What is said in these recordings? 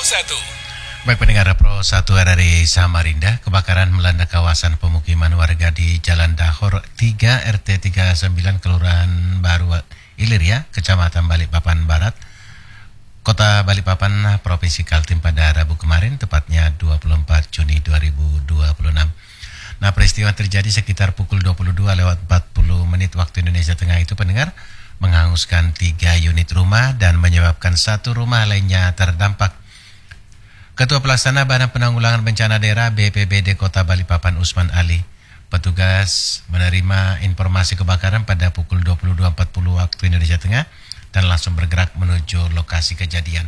1. Baik pendengar Pro 1 RRI Samarinda, kebakaran melanda kawasan pemukiman warga di Jalan Dahor 3 RT 39 Kelurahan Baru Ilir ya, Kecamatan Balikpapan Barat, Kota Balikpapan, Provinsi Kaltim pada Rabu kemarin, tepatnya 24 Juni 2026. Nah, peristiwa terjadi sekitar pukul 22:40 waktu Indonesia Tengah itu pendengar, menghanguskan 3 unit rumah dan menyebabkan 1 rumah lainnya terdampak. Ketua Pelaksana Badan Penanggulangan Bencana Daerah BPBD Kota Balikpapan Usman Ali, petugas menerima informasi kebakaran pada pukul 22:40 waktu Indonesia Tengah dan langsung bergerak menuju lokasi kejadian.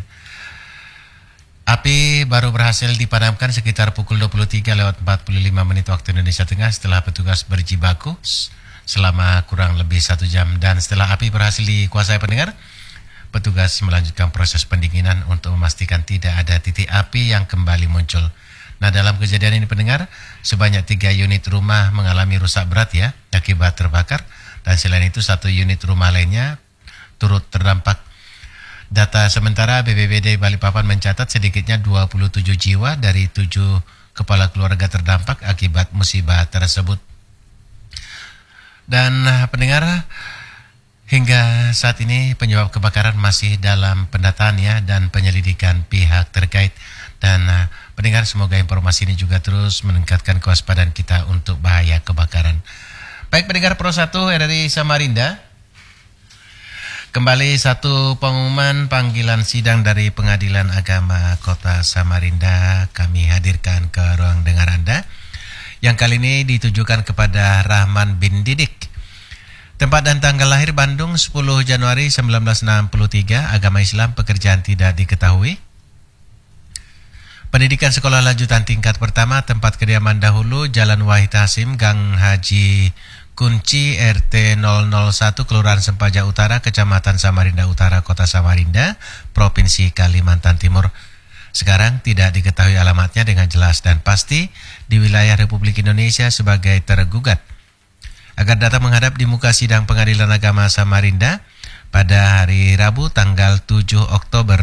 Api baru berhasil dipadamkan sekitar pukul 23:45 waktu Indonesia Tengah setelah petugas berjibaku selama kurang lebih 1 jam, dan setelah api berhasil dikuasai pendengar, petugas melanjutkan proses pendinginan untuk memastikan tidak ada titik api yang kembali muncul. Nah, dalam kejadian ini pendengar, sebanyak 3 unit rumah mengalami rusak berat ya akibat terbakar, dan selain itu 1 unit rumah lainnya turut terdampak. Data sementara BPBD Balikpapan mencatat sedikitnya 27 jiwa dari 7 kepala keluarga terdampak akibat musibah tersebut. Dan pendengar, hingga saat ini penyebab kebakaran masih dalam pendataan ya dan penyelidikan pihak terkait. Dan pendengar, semoga informasi ini juga terus meningkatkan kewaspadaan kita untuk bahaya kebakaran. Baik pendengar Pro 1 RRI Samarinda, kembali satu pengumuman panggilan sidang dari Pengadilan Agama Kota Samarinda kami hadirkan ke ruang dengar Anda. Yang kali ini ditujukan kepada Rahman bin Didik. Tempat dan tanggal lahir Bandung 10 Januari 1963, agama Islam, pekerjaan tidak diketahui. Pendidikan sekolah lanjutan tingkat pertama, tempat kediaman dahulu Jalan Wahid Hasim, Gang Haji Kunci, RT 001, Kelurahan Sempaja Utara, Kecamatan Samarinda Utara, Kota Samarinda, Provinsi Kalimantan Timur. Sekarang tidak diketahui alamatnya dengan jelas dan pasti di wilayah Republik Indonesia sebagai tergugat. Agar datang menghadap di muka sidang Pengadilan Agama Samarinda pada hari Rabu tanggal 7 Oktober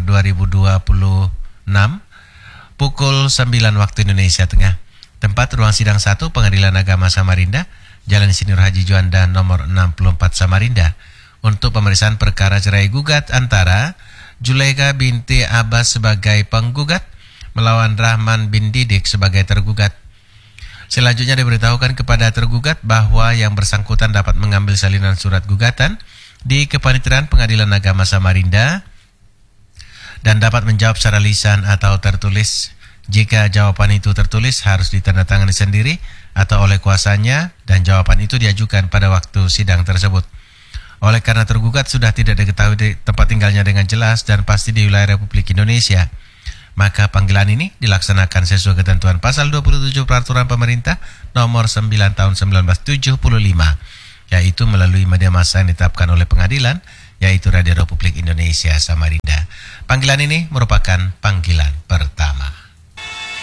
2026 pukul 9 waktu Indonesia Tengah. Tempat ruang sidang 1 Pengadilan Agama Samarinda, Jalan Insinyur Haji Juanda nomor 64 Samarinda, untuk pemeriksaan perkara cerai gugat antara Juleika binti Abbas sebagai penggugat melawan Rahman bin Didik sebagai tergugat. Selanjutnya diberitahukan kepada tergugat bahwa yang bersangkutan dapat mengambil salinan surat gugatan di Kepanitiaan Pengadilan Agama Samarinda dan dapat menjawab secara lisan atau tertulis. Jika jawaban itu tertulis harus ditandatangani sendiri atau oleh kuasanya, dan jawaban itu diajukan pada waktu sidang tersebut. Oleh karena tergugat sudah tidak diketahui tempat tinggalnya dengan jelas dan pasti di wilayah Republik Indonesia, maka panggilan ini dilaksanakan sesuai ketentuan pasal 27 Peraturan Pemerintah nomor 9 tahun 1975, yaitu melalui media massa yang ditetapkan oleh pengadilan, yaitu Radio Republik Indonesia Samarinda. Panggilan ini merupakan panggilan pertama.